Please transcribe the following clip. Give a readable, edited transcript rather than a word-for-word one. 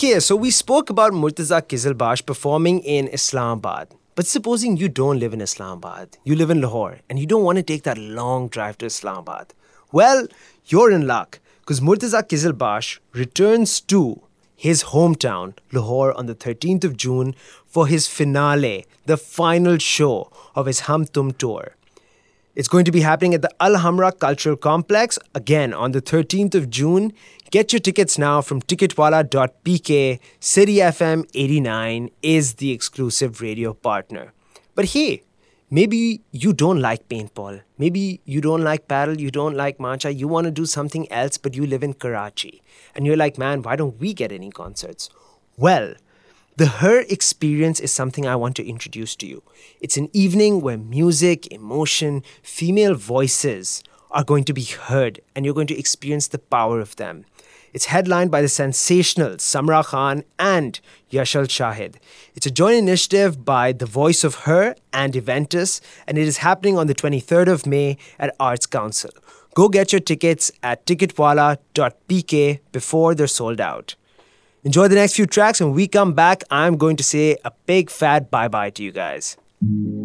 Okay, so we spoke about Murtaza Kizilbash performing in Islamabad. But supposing you don't live in Islamabad, you live in Lahore, and you don't want to take that long drive to Islamabad. Well, you're in luck, because Murtaza Kizilbash returns to his hometown, Lahore, on the 13th of June for his finale, the final show of his Hum Tum tour. It's going to be happening at the Al Hamra Cultural Complex, again on the 13th of June. Get your tickets now from ticketwala.pk. City FM 89 is the exclusive radio partner. But hey, maybe you don't like paintball. Maybe you don't like paddle, you don't like matcha, you want to do something else, but you live in Karachi. And you're like, man, why don't we get any concerts? Well, the Her experience is something I want to introduce to you. It's an evening where music, emotion, female voices are going to be heard and you're going to experience the power of them. It's headlined by the sensational Samra Khan and Yashal Shahid. It's a joint initiative by The Voice of Her and Eventus, and it is happening on the 23rd of May at Arts Council. Go get your tickets at ticketwala.pk before they're sold out. Enjoy the next few tracks. When we come back, I'm going to say a big fat bye-bye to you guys.